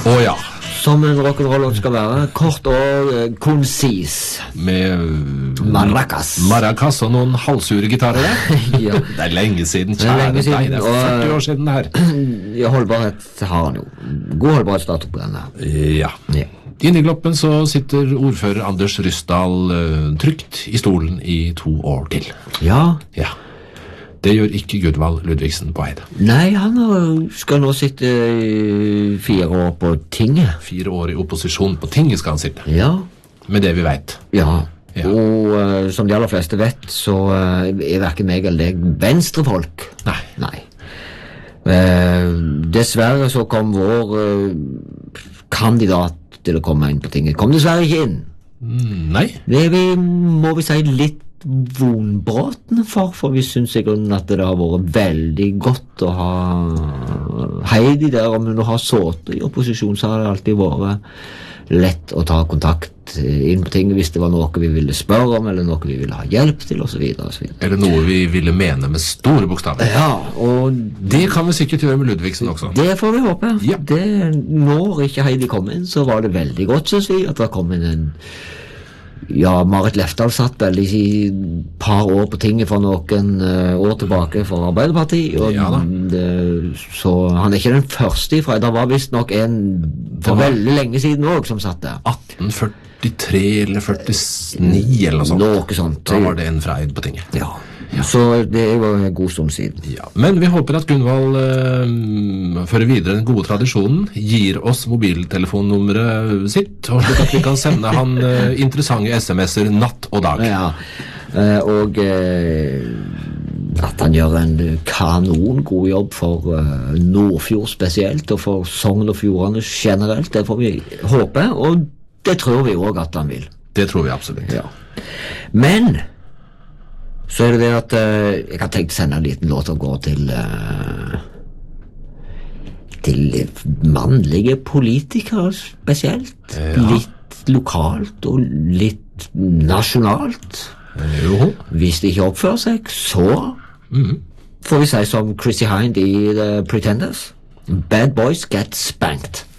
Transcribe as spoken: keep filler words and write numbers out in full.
Å ja. Som en rock'n'roll skal være. Kort og uh, konsis. Med uh, maracas. Maracas og noen halvsure gitarer der. Ja. Det er lenge siden, Det er kjære lenge siden, deg. Det er førti år siden det her. Ja, holdbarhet har han jo. God holdbarhetsdato på denne. Ja. Ja. Inne i Gloppen så sitter ordfører Anders Ryssdal uh, trygt i stolen i to år til. Ja. Ja. Det gjør ikke Gudvald Ludvigsen på Eid. Nei, han skal nå sitte i fire år på tinget. Fire år i opposisjon på tinget skal han sitte. Ja. Med det vi vet. Ja. Ja. Og uh, som de aller fleste vet, så uh, er hverken meg eller deg venstrefolk. Nei. Nei. Uh, dessverre så kom vår uh, kandidat til å komme inn på tinget. Kom dessverre ikke inn. Mm, nei. Det vi, må vi si litt vonbråtende for, for vi synes i grunnen at det har vært veldig godt å ha Heidi der. Om hun har sittet i opposisjon, så har det alltid vært lett å ta kontakt inn på tinget hvis det var noe vi ville spørre om, eller noe vi ville ha hjelp til, og så videre, og så videre. Eller noe vi ville mene med store bokstaver. Ja, og det kan vi sikkert gjøre med Ludvigsen også. Det får vi håpe. Ja. Det, når ikke Heidi kom inn, så var det veldig godt, synes vi, at det kom inn en Ja, Marit Lefdal satt vel i par år på tinget for noen uh, år tilbake for Arbeiderpartiet, og ja, det, så han er ikke den første ifra. Det var vist nok en for var... veldig lenge siden også som satt der. atten førtitre eller førtini eller noe sånt. Noe sånt. Da var det en fra Eid på tinget. Ja. Ja. Så det er jo en god stund siden. Ja, men vi håper at Gunvald øh, fører videre den gode tradisjonen, gir oss mobiltelefonnummeret sitt, og slik at vi kan sende han øh, interessante sms'er natt og dag. Ja, uh, og uh, at han gjør en kanon god jobb for uh, Nordfjord spesielt, og for Sogn og Fjordane generelt, det får vi håpe, og det tror vi også at han vil. Det tror vi absolutt. Ja. Men så er det det at uh, jeg har tenkt å sende en liten låt og gå til uh, til mannlige politikere spesielt. Ja. Litt lokalt og litt nasjonalt. Jo. Hvis de ikke oppfører seg, så Mm. får vi si som Chrissy Hind i The Pretenders. Bad boys get spanked.